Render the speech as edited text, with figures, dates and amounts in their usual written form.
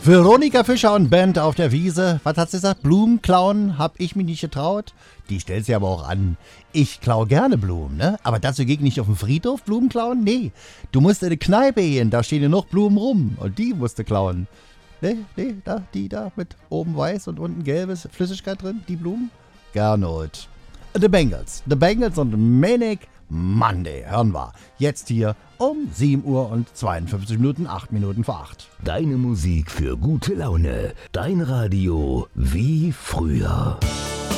Veronika Fischer und Band auf der Wiese. Was hat sie gesagt? Blumen klauen? Hab ich mich nicht getraut? Die stellt sie aber auch an. Ich klau gerne Blumen, ne? Aber dazu geht nicht auf dem Friedhof Blumen klauen? Nee. Du musst in eine Kneipe gehen, da stehen ja noch Blumen rum. Und die musst du klauen. Nee, die da mit oben weiß und unten gelbes Flüssigkeit drin, die Blumen? Gernot. The Bangles und Manic Monday, hören wir. Jetzt hier um 7 Uhr und 52 Minuten, 8 Minuten vor 8. Deine Musik für gute Laune. Dein Radio wie früher.